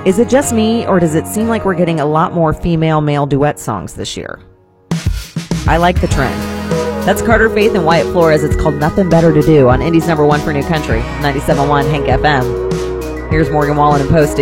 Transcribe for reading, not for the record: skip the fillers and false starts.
Is it just me, or does it seem like we're getting a lot more female-male duet songs this year? I like the trend. That's Carter Faith and Wyatt Flores. It's called Nothing Better to Do on Indy's #1 for New Country, 97.1 Hank FM. Here's Morgan Wallen and Posty.